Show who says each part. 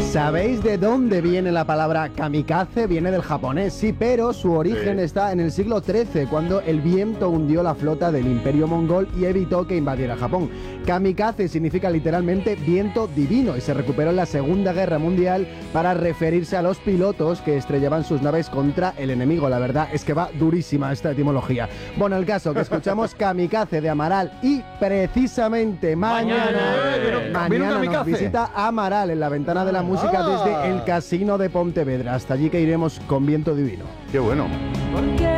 Speaker 1: ¿Sabéis de dónde viene la palabra kamikaze? Viene del japonés, sí, pero su origen está en el siglo XIII, cuando el viento hundió la flota del Imperio Mongol y evitó que invadiera Japón. Kamikaze significa literalmente viento divino y se recuperó en la Segunda Guerra Mundial para referirse a los pilotos que estrellaban sus naves contra el enemigo. La verdad es que va durísima esta etimología. Bueno, el caso que escuchamos Kamikaze de Amaral y precisamente mañana nos visita Amaral en la ventana de la música desde el Casino de Pontevedra. Hasta allí que iremos con viento divino.
Speaker 2: Qué bueno.